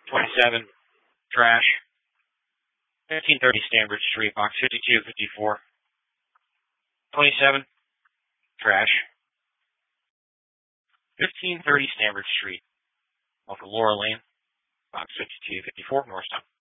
27, trash. 1530 Stanbridge Street, box 5254. 27, trash. 1530 Stanbridge Street, off of Laura Lane, box 5254, Norristown.